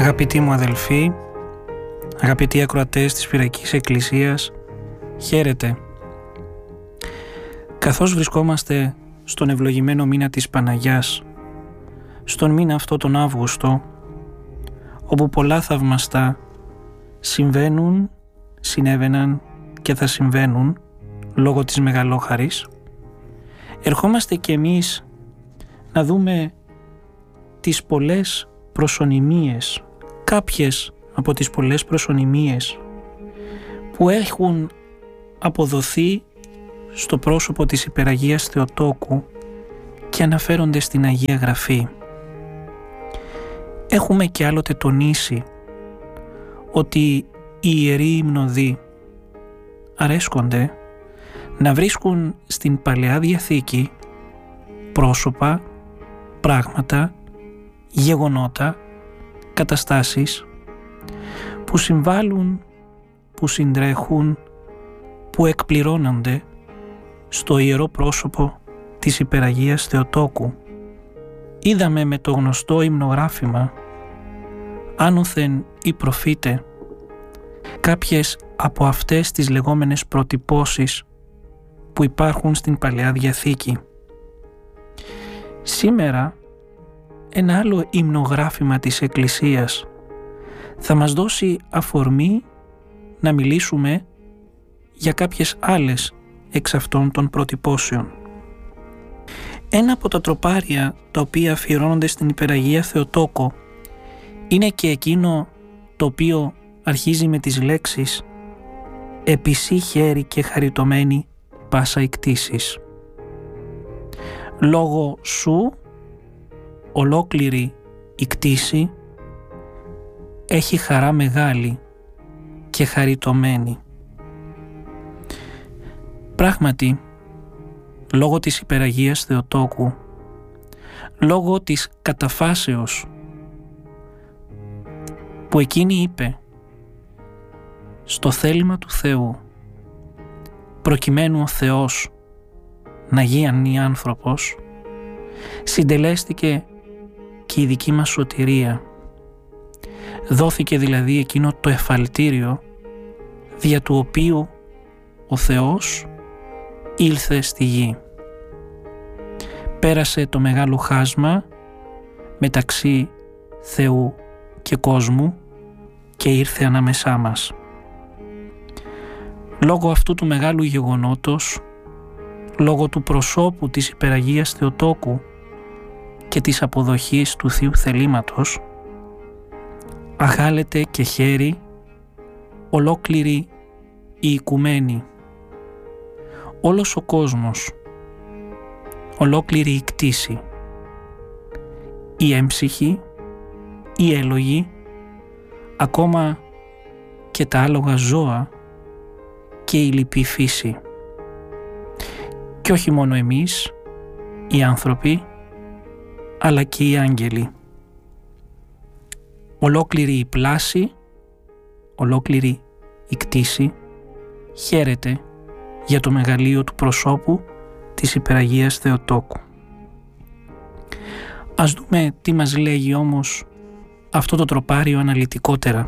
Αγαπητοί μου αδελφοί, αγαπητοί ακροατές της Πυριακής Εκκλησίας, χαίρετε. Καθώς βρισκόμαστε στον ευλογημένο μήνα της Παναγιάς, στον μήνα αυτό τον Αύγουστο, όπου πολλά θαυμαστά συνέβαιναν και θα συμβαίνουν λόγω της Μεγαλόχαρης, ερχόμαστε και εμείς να δούμε τις πολλές προσωνυμίες, κάποιες από τις πολλές προσωνυμίες που έχουν αποδοθεί στο πρόσωπο της Υπεραγίας Θεοτόκου και αναφέρονται στην Αγία Γραφή. Έχουμε και άλλοτε τονίσει ότι οι ιεροί υμνοδοί αρέσκονται να βρίσκουν στην Παλαιά Διαθήκη πρόσωπα, πράγματα, γεγονότα, καταστάσεις που συμβάλλουν, που συντρέχουν, που εκπληρώνονται στο ιερό πρόσωπο της Υπεραγίας Θεοτόκου. Είδαμε με το γνωστό υμνογράφημα άνωθεν ή προφήτε κάποιες από αυτές τις λεγόμενες προτυπώσεις που υπάρχουν στην Παλαιά Διαθήκη. Σήμερα ένα άλλο υμνογράφημα της Εκκλησίας θα μας δώσει αφορμή να μιλήσουμε για κάποιες άλλες εξ αυτών των προτυπώσεων. Ένα από τα τροπάρια τα οποία αφιερώνονται στην Υπεραγία Θεοτόκο είναι και εκείνο το οποίο αρχίζει με τις λέξεις «Επισή χέρι και χαριτωμένη πάσα η κτήσης». Λόγω σου ολόκληρη η κτήση έχει χαρά μεγάλη και χαριτωμένη. Πράγματι, λόγω της Υπεραγίας Θεοτόκου, λόγω της καταφάσεως που εκείνη είπε στο θέλημα του Θεού, προκειμένου ο Θεός να γίνει άνθρωπος, συντελέστηκε και η δική μας σωτηρία. Δόθηκε δηλαδή εκείνο το εφαλτήριο δια του οποίου ο Θεός ήλθε στη γη. Πέρασε το μεγάλο χάσμα μεταξύ Θεού και κόσμου και ήρθε ανάμεσά μας. Λόγω αυτού του μεγάλου γεγονότος, λόγω του προσώπου της Υπεραγίας Θεοτόκου και της αποδοχής του Θείου θελήματος, αγάλεται και χαίρει ολόκληρη η οικουμένη, όλος ο κόσμος, ολόκληρη η κτήση, οι έμψυχοι, οι έλογοι, ακόμα και τα άλογα ζώα και η λοιπή φύση. Και όχι μόνο εμείς, οι άνθρωποι, αλλά και οι άγγελοι. Ολόκληρη η πλάση, ολόκληρη η κτήση χαίρεται για το μεγαλείο του προσώπου της Υπεραγίας Θεοτόκου. Ας δούμε τι μας λέγει όμως αυτό το τροπάριο αναλυτικότερα.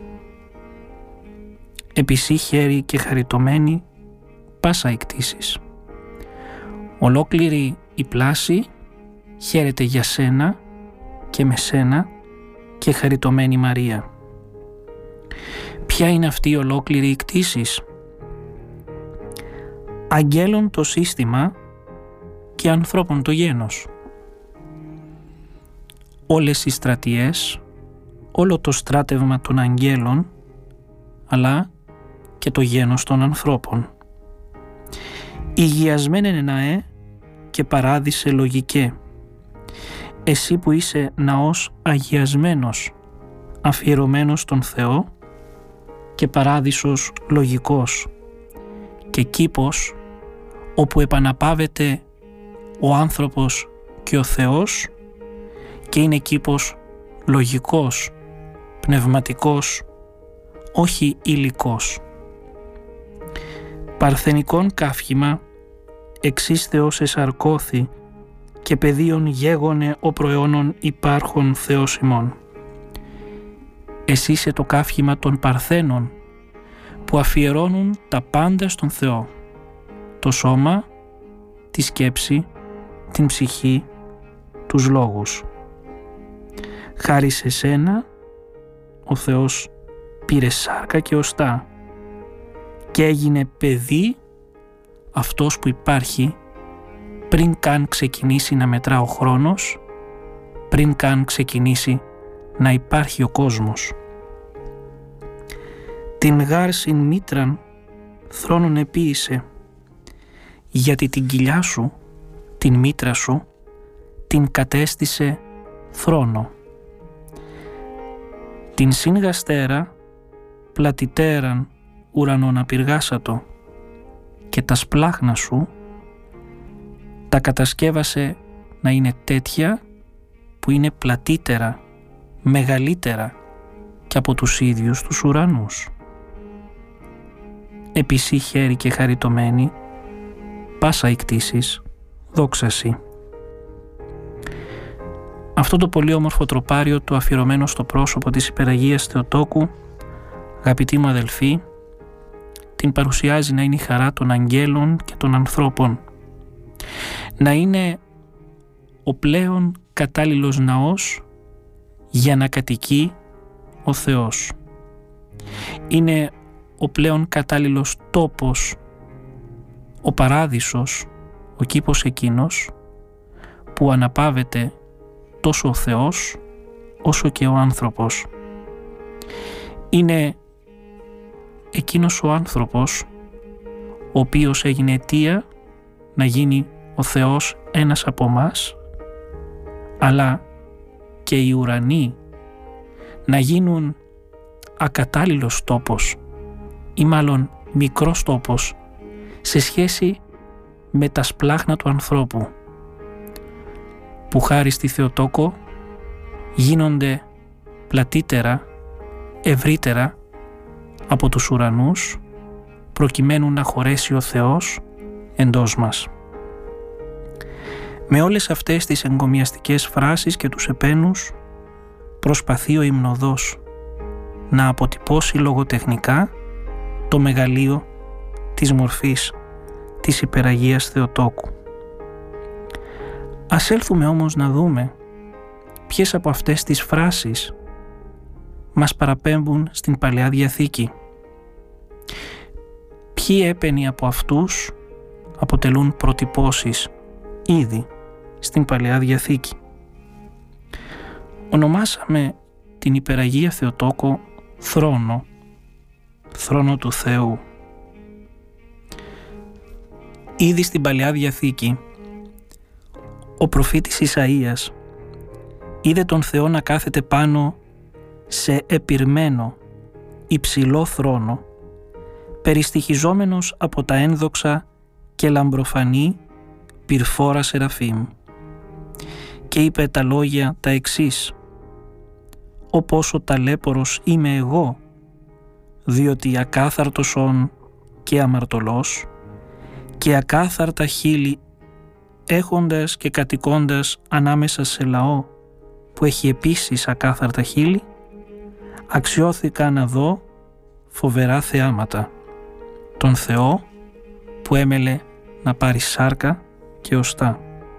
Επισή χέρι και χαριτωμένη πάσα η κτήσης. Ολόκληρη η πλάση χαίρεται για σένα και με σένα και χαριτωμένη Μαρία. Ποια είναι αυτή η ολόκληρη η κτήσης? Αγγέλων το σύστημα και ανθρώπων το γένος. Όλες οι στρατιές, όλο το στράτευμα των αγγέλων, αλλά και το γένος των ανθρώπων. Υγιασμένε ναέ και παράδεισε λογικέ. Εσύ που είσαι ναός αγιασμένος, αφιερωμένος στον Θεό και παράδεισος λογικός και κήπος όπου επαναπάβεται ο άνθρωπος και ο Θεός και είναι κήπος λογικός, πνευματικός, όχι υλικός. Παρθενικών καύχημα εξής Θεός εσαρκώθη και πεδίων γέγονε ο προαιώνων υπάρχων Θεός ημών. Εσύ είσαι το καύχημα των Παρθένων που αφιερώνουν τα πάντα στον Θεό, το σώμα, τη σκέψη, την ψυχή, τους λόγους. Χάρη σε σένα, ο Θεός πήρε σάρκα και οστά και έγινε παιδί αυτός που υπάρχει πριν καν ξεκινήσει να μετρά ο χρόνος, πριν καν ξεκινήσει να υπάρχει ο κόσμος. Την γάρσιν μήτραν θρόνον επίησε, γιατί την κοιλιά σου, την μήτρα σου, την κατέστησε θρόνο. Την σύνγαστέρα πλατιτέραν ουρανόν απειργάσατο και τα σπλάχνα σου τα κατασκεύασε να είναι τέτοια που είναι πλατύτερα, μεγαλύτερα και από τους ίδιους τους ουρανούς. Επισή χέρι και χαριτωμένη, πάσα οι κτήσεις, δόξαση. Αυτό το πολύ όμορφο τροπάριο, το αφιερωμένο στο πρόσωπο της Υπεραγίας Θεοτόκου, αγαπητοί μου αδελφοί, την παρουσιάζει να είναι η χαρά των αγγέλων και των ανθρώπων. Να είναι ο πλέον κατάλληλος ναός για να κατοικεί ο Θεός. Είναι ο πλέον κατάλληλος τόπος, ο παράδεισος, ο κήπος εκείνος που αναπαύεται τόσο ο Θεός όσο και ο άνθρωπος. Είναι εκείνος ο άνθρωπος ο οποίος έγινε αιτία να γίνει ο Θεός ένας από μας, αλλά και οι ουρανοί να γίνουν ακατάλληλος τόπος ή μάλλον μικρός τόπος σε σχέση με τα σπλάχνα του ανθρώπου, που χάρη στη Θεοτόκο γίνονται πλατύτερα, ευρύτερα από τους ουρανούς, προκειμένου να χωρέσει ο Θεός εντός μας. Με όλες αυτές τις εγκομιαστικές φράσεις και τους επένους προσπαθεί ο υμνοδός να αποτυπώσει λογοτεχνικά το μεγαλείο της μορφής της Υπεραγίας Θεοτόκου. Ας έλθουμε όμως να δούμε ποιες από αυτές τις φράσεις μας παραπέμπουν στην Παλαιά Διαθήκη. Ποιοι έπαινοι από αυτούς αποτελούν προτυπώσεις ήδη στην Παλαιά Διαθήκη. Ονομάσαμε την Υπεραγία Θεοτόκο θρόνο, θρόνο του Θεού. Ήδη στην Παλαιά Διαθήκη ο προφήτης Ισαΐας είδε τον Θεό να κάθεται πάνω σε επιρμένο υψηλό θρόνο, περιστοιχιζόμενος από τα ένδοξα και λαμπροφανή πυρφόρα σεραφείμ, και είπε τα λόγια τα εξής: «Ω πόσο ταλέπορος είμαι εγώ, διότι ακάθαρτος ον και αμαρτωλός, και ακάθαρτα χείλη έχοντας και κατοικώντας ανάμεσα σε λαό που έχει επίσης ακάθαρτα χείλη, αξιώθηκα να δω φοβερά θεάματα, τον Θεό που έμελε να πάρει σάρκα και οστά».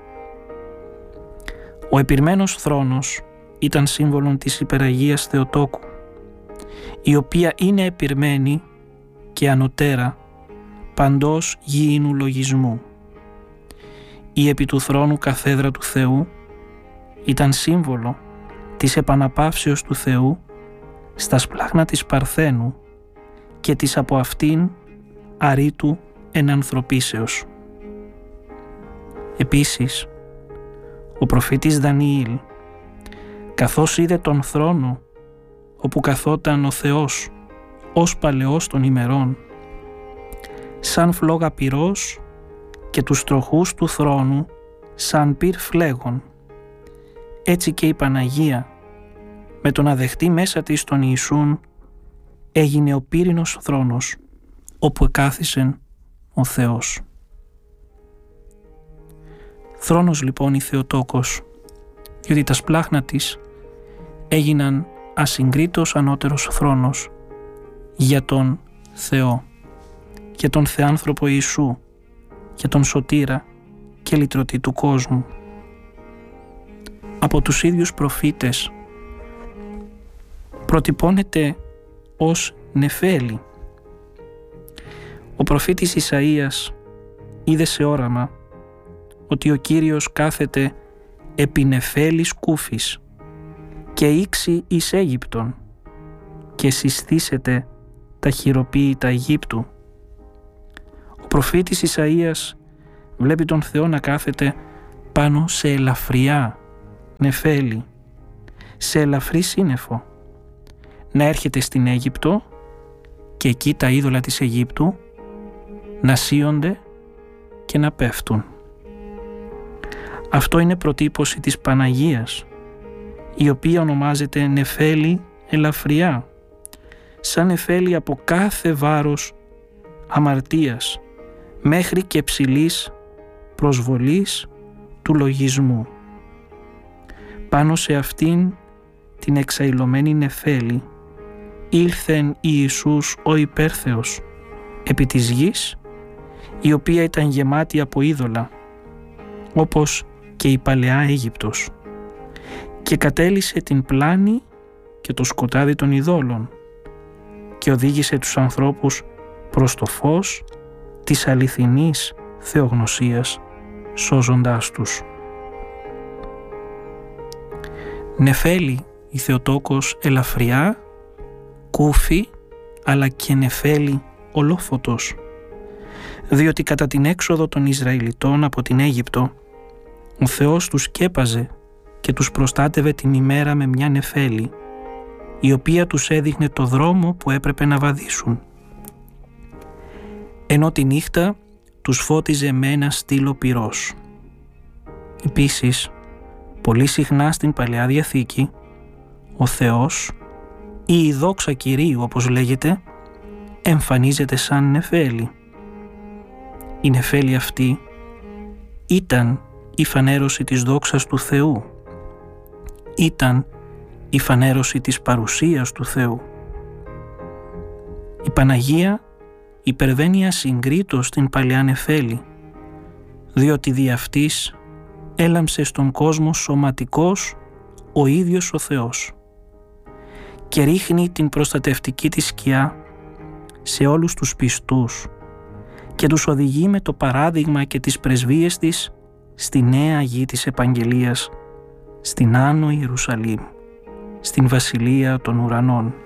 Ο επιρμένος θρόνος ήταν σύμβολον της Υπεραγίας Θεοτόκου, η οποία είναι επιρμένη και ανωτέρα παντός γήινου λογισμού. Η επί του θρόνου καθέδρα του Θεού ήταν σύμβολο της επαναπαύσεως του Θεού στα σπλάχνα της Παρθένου και της από αυτήν αρήτου ενανθρωπίσεως. Επίσης, ο προφήτης Δανιήλ, καθώς είδε τον θρόνο όπου καθόταν ο Θεός ως παλαιός των ημερών, σαν φλόγα πυρός και τους τροχούς του θρόνου σαν πυρ φλέγων, έτσι και η Παναγία με το να δεχτεί μέσα της τον Ιησούν έγινε ο πύρινος θρόνος όπου εκάθισεν ο Θεός. Θρόνος λοιπόν η Θεοτόκος, διότι τα σπλάχνα της έγιναν ασυγκρίτως ανώτερος θρόνος για τον Θεό, για τον Θεάνθρωπο Ιησού, για τον Σωτήρα και λυτρωτή του κόσμου. Από τους ίδιους προφήτες προτυπώνεται ως νεφέλη. Ο προφήτης Ισαΐας είδε σε όραμα ότι ο Κύριος κάθεται επί νεφέλης κούφης και ήξει εις Αίγυπτον και συστήσεται τα χειροποίητα Αιγύπτου. Ο προφήτης Ισαΐας βλέπει τον Θεό να κάθεται πάνω σε ελαφριά νεφέλη, σε ελαφρύ σύννεφο, να έρχεται στην Αίγυπτο και εκεί τα είδωλα της Αιγύπτου να σύονται και να πέφτουν. Αυτό είναι προτύπωση της Παναγίας, η οποία ονομάζεται νεφέλη ελαφριά, σαν νεφέλη από κάθε βάρος αμαρτίας μέχρι και ψηλής προσβολής του λογισμού. Πάνω σε αυτήν την εξαϊλωμένη νεφέλη ήλθεν Ιησούς ο υπέρθεος επί της γης, η οποία ήταν γεμάτη από είδωλα, όπως και η παλαιά Αίγυπτος, και κατέλυσε την πλάνη και το σκοτάδι των ειδόλων και οδήγησε τους ανθρώπους προς το φως της αληθινής θεογνωσίας, σώζοντάς τους. Νεφέλη η Θεοτόκος ελαφριά, κούφη, αλλά και νεφέλη ολόφωτος, διότι κατά την έξοδο των Ισραηλιτών από την Αίγυπτο ο Θεός τους σκέπαζε και τους προστάτευε την ημέρα με μια νεφέλη, η οποία τους έδειχνε το δρόμο που έπρεπε να βαδίσουν, ενώ τη νύχτα τους φώτιζε με ένα στήλο πυρός. Επίσης, πολύ συχνά στην Παλαιά Διαθήκη, ο Θεός ή η δόξα Κυρίου, όπως λέγεται, εμφανίζεται σαν νεφέλη. Η νεφέλη αυτή ήταν η φανέρωση της δόξας του Θεού. Ήταν η φανέρωση της παρουσίας του Θεού. Η Παναγία υπερβαίνει ασυγκρίτως την παλαιά νεφέλη, διότι δι' αυτής έλαμψε στον κόσμο σωματικός ο ίδιος ο Θεός και ρίχνει την προστατευτική της σκιά σε όλους τους πιστούς και τους οδηγεί με το παράδειγμα και τις πρεσβείες της στη νέα γη της Επαγγελίας, στην Άνω Ιερουσαλήμ, στην Βασιλεία των Ουρανών.